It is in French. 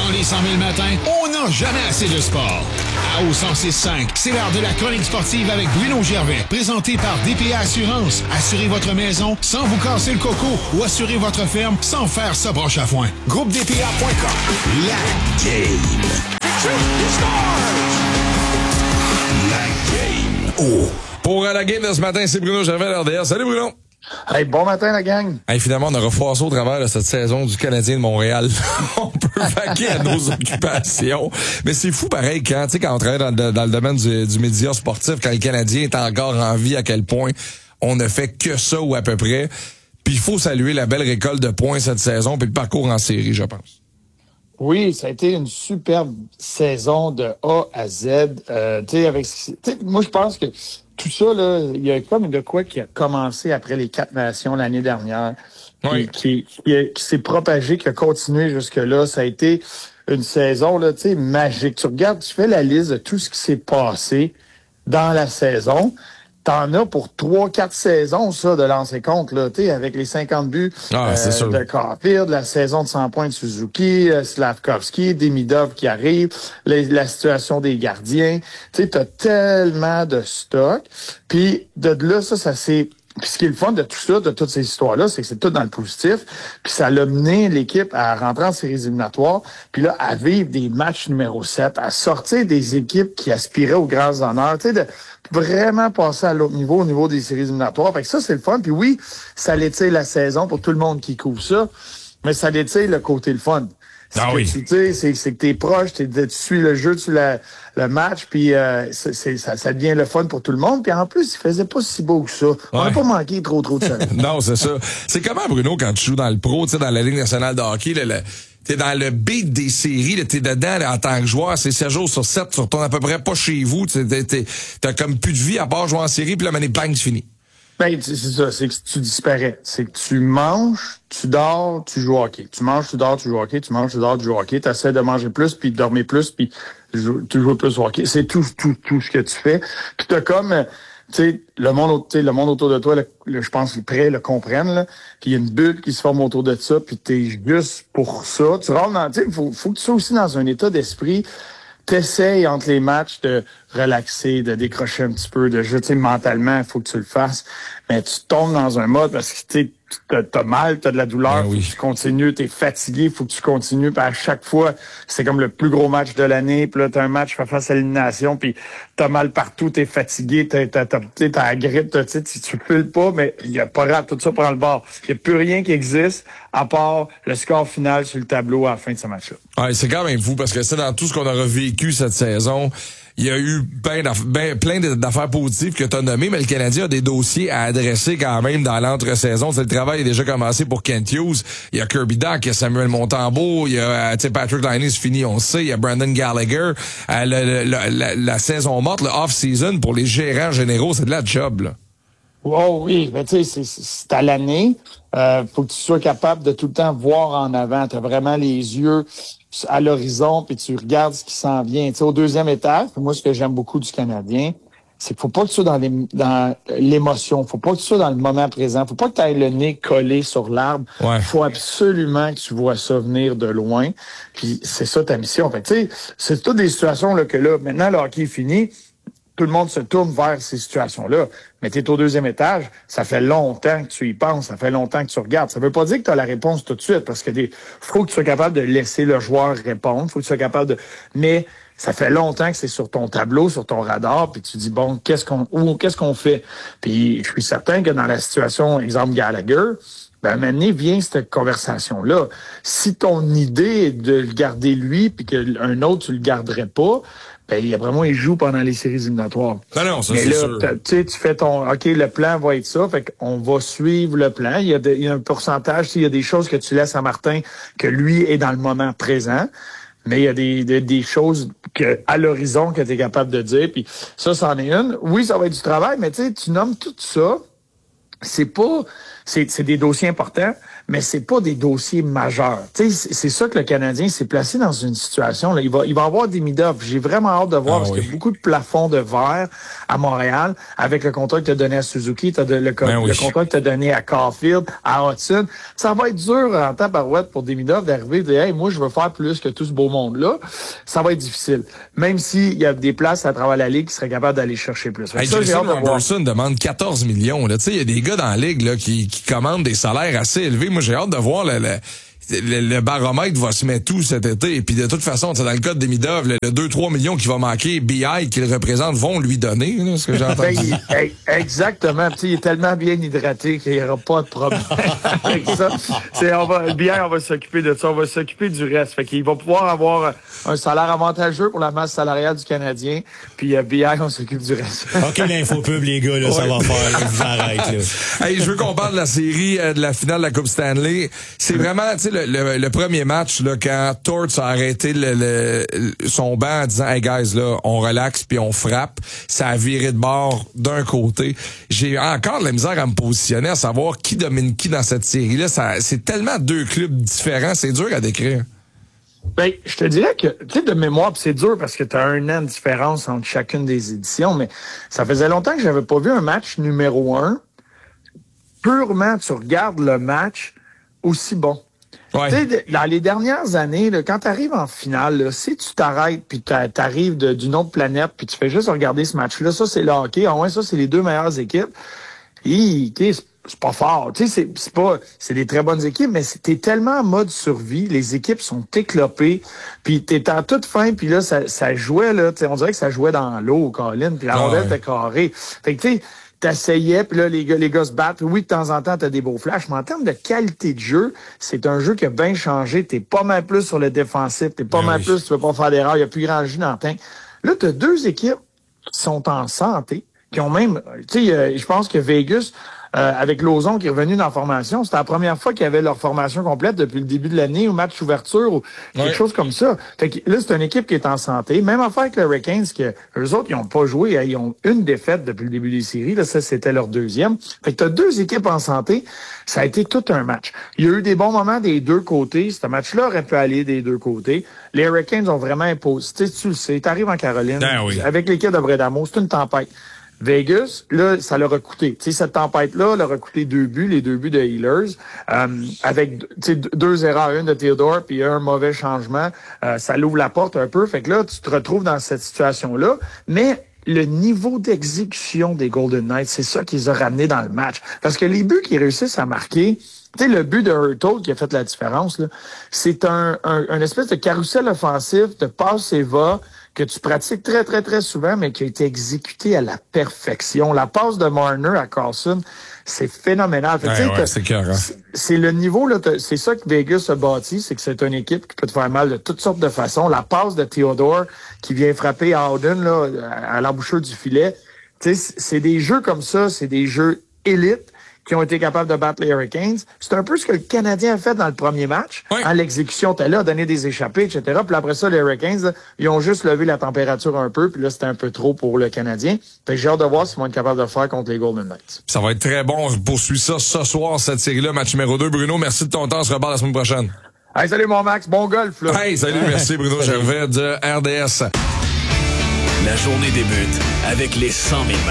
Dans les 100 000 matins, on n'a jamais assez de sport. À au 106.5, c'est l'heure de la chronique sportive avec Bruno Gervais, présenté par DPA Assurance. Assurez votre maison sans vous casser le coco ou assurez votre ferme sans faire sa broche à foin. Groupe DPA.com. La game. La game. Oh. Pour la game de ce matin, c'est Bruno Gervais à l'RDS. Salut Bruno! Hey, bon matin la gang! Hey, finalement, on a refoissé au travers de cette saison du Canadien de Montréal. On peut vaquer à nos occupations. Mais c'est fou pareil quand on travaille dans le domaine du média sportif, quand le Canadien est encore en vie, à quel point on ne fait que ça ou à peu près. Puis il faut saluer la belle récolte de points cette saison puis le parcours en série, je pense. Oui, ça a été une superbe saison de A à Z. Moi, je pense que tout ça, là, il y a comme de quoi qui a commencé après les 4 nations l'année dernière, oui. qui s'est propagé, qui a continué jusque-là. Ça a été une saison là, magique. Tu regardes, tu fais la liste de tout ce qui s'est passé dans la saison. T'en as pour 3-4 saisons, ça, de lancer compte, là, avec les 50 buts de Caulfield, la saison de 100 points de Suzuki, Slavkovski, Demidov qui arrive, la situation des gardiens. T'as tellement de stock. Puis de là, ça s'est... Puis ce qui est le fun de tout ça, de toutes ces histoires-là, c'est que c'est tout dans le positif. Puis ça l'a mené l'équipe à rentrer en séries éliminatoires, puis là, à vivre des matchs numéro 7, à sortir des équipes qui aspiraient aux grands honneurs, de vraiment passer à l'autre niveau, au niveau des séries éliminatoires. Fait que ça, c'est le fun. Puis oui, ça l'étire la saison pour tout le monde qui couvre ça, mais ça l'étire le côté le fun. Oui. C'est que t'es proche, tu suis le jeu, tu le match, puis ça devient le fun pour tout le monde. Puis en plus, il faisait pas si beau que ça. On n'a pas manqué trop de ça. Non, c'est ça. C'est comment, Bruno, quand tu joues dans le pro, dans la Ligue nationale de hockey, t'es dans le beat des séries, là, t'es dedans là, en tant que joueur, c'est 7 jours sur 7, tu retournes à peu près pas chez vous, t'as comme plus de vie à part jouer en série, puis la manée bang, c'est fini. Ben, c'est ça, c'est que tu disparais. C'est que tu manges, tu dors, tu joues au hockey. Tu manges, tu dors, tu joues au hockey. Tu manges, tu dors, tu joues au hockey. Tu essaies de manger plus, puis de dormir plus, puis tu joues plus au hockey. C'est tout ce que tu fais. Puis t'as comme... le monde autour de toi, je pense qu'ils le comprennent, là. Puis il y a une bulle qui se forme autour de ça, puis t'es juste pour ça. Tu rentres dans, faut que tu sois aussi dans un état d'esprit. T'essayes entre les matchs de relaxer, de décrocher un petit peu, de jeter mentalement, il faut que tu le fasses. Mais tu tombes dans un mode parce que t'as mal, t'as de la douleur, faut que tu continues, t'es fatigué, faut que tu continues. Puis à chaque fois, c'est comme le plus gros match de l'année. Puis là, t'as un match face à l'élimination, puis t'as mal partout, t'es fatigué, t'as la grippe, tu piles pas, mais il y a pas grave, tout ça prend le bord. Il y a plus rien qui existe à part le score final sur le tableau à la fin de ce match-là. Ouais, c'est quand même fou parce que c'est dans tout ce qu'on a vécu cette saison. Il y a eu plein d'affaires positives que tu as nommées, mais le Canadien a des dossiers à adresser quand même dans l'entre-saison. Le travail est déjà commencé pour Kent Hughes. Il y a Kirby Dach, il y a Samuel Montembeault, il y a Patrick Laine, c'est fini, on le sait. Il y a Brandon Gallagher. La saison morte, le off-season, pour les gérants généraux, c'est de la job, là. Oh oui, mais tu sais, c'est à l'année. Faut que tu sois capable de tout le temps voir en avant. Tu as vraiment les yeux à l'horizon, puis tu regardes ce qui s'en vient. Tu sais, au deuxième étage, moi, ce que j'aime beaucoup du Canadien, c'est qu'il faut pas que tu sois dans l'émotion. Faut pas que tu sois dans le moment présent. Faut pas que tu aies le nez collé sur l'arbre. Ouais. Faut absolument que tu vois ça venir de loin. Puis c'est ça ta mission. Fait tu sais, c'est toutes des situations là que là, maintenant, le hockey est fini. Tout le monde se tourne vers ces situations-là. Mais tu es au deuxième étage, ça fait longtemps que tu y penses, ça fait longtemps que tu regardes. Ça veut pas dire que tu as la réponse tout de suite, parce que faut que tu sois capable de laisser le joueur répondre, faut que tu sois capable de... Mais ça fait longtemps que c'est sur ton tableau, sur ton radar, puis tu dis, bon, qu'est-ce qu'on fait? Puis je suis certain que dans la situation, exemple Gallagher, ben, maintenant vient cette conversation-là. Si ton idée est de le garder lui, puis qu'un autre, tu le garderais pas, ben, après moi, il joue pendant les séries éliminatoires. Non, ça, mais c'est là, sûr. Tu fais OK, le plan va être ça, fait qu'on va suivre le plan. Il y a un pourcentage, il y a des choses que tu laisses à Martin, que lui est dans le moment présent. Mais il y a des choses à l'horizon que tu es capable de dire. Puis ça, c'en est une. Oui, ça va être du travail, mais tu nommes tout ça. C'est des dossiers importants, mais c'est pas des dossiers majeurs. Tu sais, c'est ça que le Canadien s'est placé dans une situation, là. Il va avoir des mid-up. J'ai vraiment hâte de voir parce qu'il y a beaucoup de plafonds de verre à Montréal avec le contrat que tu as donné à Suzuki, le contrat que tu as donné à Caulfield, à Hudson. Ça va être dur en tabarouette pour des mid-up d'arriver et de dire, hey, moi, je veux faire plus que tout ce beau monde-là. Ça va être difficile. Même s'il y a des places à travers la Ligue qui seraient capables d'aller chercher plus. Hey, Jason Robertson demande 14 millions. Tu sais, il y a des gars dans la Ligue là, qui commandent des salaires assez élevés. Moi, j'ai hâte de voir le baromètre va se mettre tout cet été. Et puis de toute façon, dans le cas de Demidov, le 2-3 millions qui va manquer, BI qu'il représente vont lui donner, là, ce que j'ai entendu. Exactement. Il est tellement bien hydraté qu'il n'y aura pas de problème avec ça. BI, on va s'occuper de ça. On va s'occuper du reste. Fait qu'il va pouvoir avoir un salaire avantageux pour la masse salariale du Canadien. Puis BI, on s'occupe du reste. OK, l'infopub, les gars, là, ça va faire. Là, j'arrête, là. Hey, je veux qu'on parle de la série de la finale de la Coupe Stanley. C'est vraiment, tu sais, le premier match, là, quand Torts a arrêté son banc en disant, hey guys, là, on relaxe puis on frappe, ça a viré de bord d'un côté. J'ai encore de la misère à me positionner, à savoir qui domine qui dans cette série-là. C'est tellement deux clubs différents, c'est dur à décrire. Ben, je te dirais que, tu sais, de mémoire, pis c'est dur parce que tu as 1 an de différence entre chacune des éditions, mais ça faisait longtemps que j'avais pas vu un match numéro 1. Purement, tu regardes le match aussi bon. Ouais. Tu sais, dans les dernières années, là, quand tu arrives en finale, là, si tu t'arrêtes puis t'arrives d'une autre planète puis tu fais juste regarder ce match-là, ça c'est le hockey, ah ouais, ça c'est les deux meilleures équipes. C'est pas fort, tu sais, c'est des très bonnes équipes, mais t'es tellement en mode survie, les équipes sont éclopées, puis t'es en toute fin, puis là ça jouait là, on dirait que ça jouait dans l'eau, Colin, puis la rondelle était carrée. Fait que tu sais, t'essayais, puis là, les gars se battent. Oui, de temps en temps, t'as des beaux flashs, mais en termes de qualité de jeu, c'est un jeu qui a bien changé. T'es pas mal plus sur le défensif, t'es pas mal plus, tu veux pas faire d'erreur, il y a plus grand jus dans le tank. Là, t'as deux équipes qui sont en santé, qui ont même, tu sais, je pense que Vegas, avec Lauzon qui est revenu dans la formation, c'était la première fois qu'ils avaient leur formation complète depuis le début de l'année, au match ouverture, ou quelque chose comme ça. Fait que là, c'est une équipe qui est en santé. Même affaire avec les Hurricanes, que eux autres, ils n'ont pas joué, ils ont une défaite depuis le début des séries. Là, ça, c'était leur deuxième. Fait que t'as deux équipes en santé. Ça a été tout un match. Il y a eu des bons moments des deux côtés. Ce match-là aurait pu aller des deux côtés. Les Hurricanes ont vraiment imposé. Tu le sais, t'arrives en Caroline, avec l'équipe de Bredamo, c'est une tempête. Vegas, là, ça leur a coûté. Tu sais, cette tempête-là leur a coûté 2 buts, les 2 buts de Healers, avec 2 erreurs, une de Theodore puis un mauvais changement. Ça l'ouvre la porte un peu. Fait que là, tu te retrouves dans cette situation-là. Mais le niveau d'exécution des Golden Knights, c'est ça qui les a ramenés dans le match. Parce que les buts qu'ils réussissent à marquer, tu sais, le but de Hurtle qui a fait la différence, là, c'est un espèce de carrousel offensif, de passe et va, que tu pratiques très, très, très souvent, mais qui a été exécuté à la perfection. La passe de Marner à Carlson, c'est phénoménal. C'est le niveau, là, c'est ça que Vegas a bâti, c'est que c'est une équipe qui peut te faire mal de toutes sortes de façons. La passe de Theodore qui vient frapper Howden, là, à l'embouchure du filet. Tu sais, c'est des jeux comme ça, c'est des jeux élites qui ont été capables de battre les Hurricanes. C'est un peu ce que le Canadien a fait dans le premier match. Oui. L'exécution était là, donner des échappées, etc. Puis après ça, les Hurricanes, là, ils ont juste levé la température un peu, puis là, c'était un peu trop pour le Canadien. Fait que j'ai hâte de voir ce qu'ils vont être capables de faire contre les Golden Knights. Ça va être très bon. On poursuit ça ce soir, cette série-là, match numéro 2. Bruno, merci de ton temps. On se reparle la semaine prochaine. Hey, salut mon Max. Bon golf, là. Hey, salut, merci Bruno Gervais de RDS. La journée débute avec les 100 000 matchs.